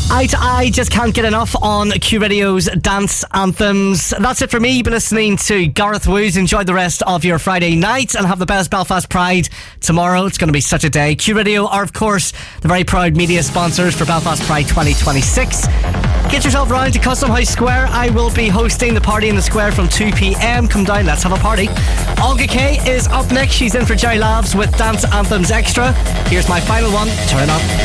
Eye to Eye, just can't get enough on Q Radio's Dance Anthems. That's it for me. You've been listening to Gareth Woos. Enjoy the rest of your Friday night and have the best Belfast Pride tomorrow. It's going to be such a day. Q Radio are, of course, the very proud media sponsors for Belfast Pride 2026. Get yourself round to Custom House Square. I will be hosting the party in the square from 2 p.m. Come down, let's have a party. Olga Kay is up next. She's in for Jerry Labs with Dance Anthems Extra. Here's my final one. Turn up.